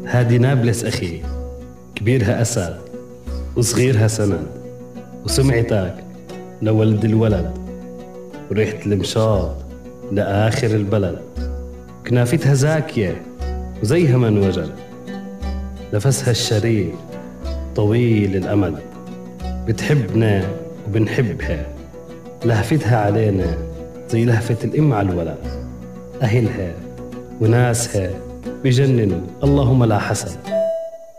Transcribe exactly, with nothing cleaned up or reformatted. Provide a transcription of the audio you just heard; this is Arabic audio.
هادي نابلس أخي، كبيرها أسد وصغيرها سند، وسمعتك لولد الولد، وريحة المشاط لآخر البلد. كنافتها زاكية وزيها من وجد، نفسها الشريف طويل الأمد. بتحبنا وبنحبها، لهفتها علينا زي لهفة الأم على الولد. أهلها وناسها بجننوا، اللهم لا حسد.